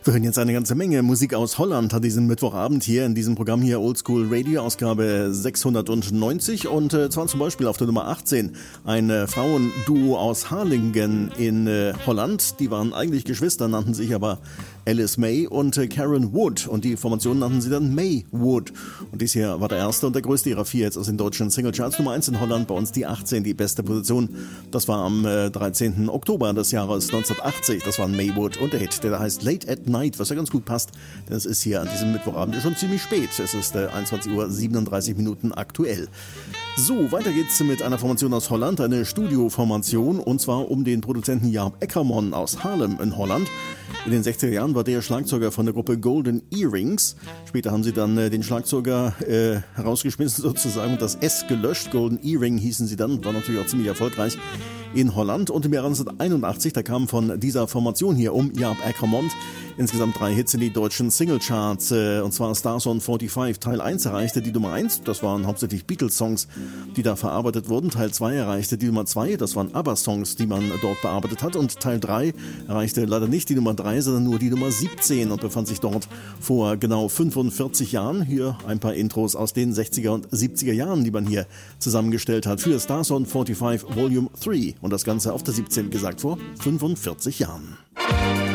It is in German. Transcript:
Wir hören jetzt eine ganze Menge Musik aus Holland an diesem Mittwochabend hier in diesem Programm hier Oldschool Radio, Ausgabe 690 und zwar zum Beispiel auf der Nummer 18 ein Frauenduo aus Harlingen in Holland. Die waren eigentlich Geschwister, nannten sich aber Alice May und Karen Wood und die Formation nannten sie dann May Wood. Und dies hier war der erste und der größte ihrer vier jetzt aus den deutschen Singlecharts. Nummer 1 in Holland, bei uns die 18, die beste Position. Das war am 13. Oktober des Jahres 1980. Das war May Wood und der Hit, der da heißt Late at Night, was ja ganz gut passt, denn es ist hier an diesem Mittwochabend schon ziemlich spät. Es ist 21:37 Uhr aktuell. So, weiter geht's mit einer Formation aus Holland, eine Studioformation, und zwar um den Produzenten Jaap Ackerman aus Haarlem in Holland. In den 60er Jahren war der Schlagzeuger von der Gruppe Golden Earrings. Später haben sie dann den Schlagzeuger herausgeschmissen sozusagen und das S gelöscht. Golden Earring hießen sie dann, war natürlich auch ziemlich erfolgreich in Holland. Und im Jahre 1981, da kamen von dieser Formation hier um Jaap Ackerman insgesamt 3 Hits in die deutschen Singlecharts. Und zwar Stars on 45. Teil 1 erreichte die Nummer 1, das waren hauptsächlich Beatles-Songs, die da verarbeitet wurden. Teil 2 erreichte die Nummer 2, das waren ABBA-Songs, die man dort bearbeitet hat. Und Teil 3 erreichte leider nicht die Nummer 3, sondern nur die Nummer 17 und befand sich dort vor genau 45 Jahren. Hier ein paar Intros aus den 60er und 70er Jahren, die man hier zusammengestellt hat für Stars on 45 Volume 3. Und das Ganze auf der 17 gesagt vor 45 Jahren.